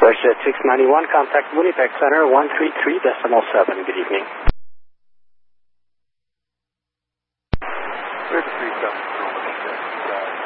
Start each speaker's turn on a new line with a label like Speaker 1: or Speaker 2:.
Speaker 1: WestJet 691, contact Winnipeg Center 133.7. Good evening.
Speaker 2: There's 37 from Winnipeg.